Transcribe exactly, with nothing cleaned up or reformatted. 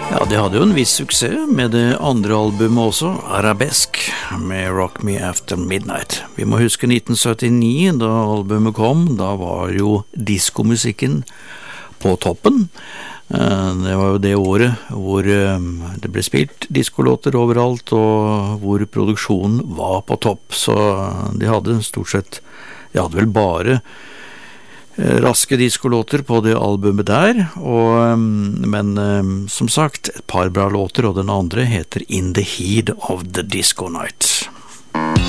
Ja, de hadde jo en viss suksess med det andre albumet også, Arabesk, med Rock Me After Midnight. Vi må huske nitten syttini, da albumet kom. Da var jo diskomusikken på toppen. Det var jo det året hvor det ble spilt diskolåter overalt, og hvor produksjonen var på topp. Så de hadde stort sett, de hadde vel bare raske diskolåter på det albumet der, og, men som sagt, et par bra låter, og den andre heter In the Heat of the Disco Night.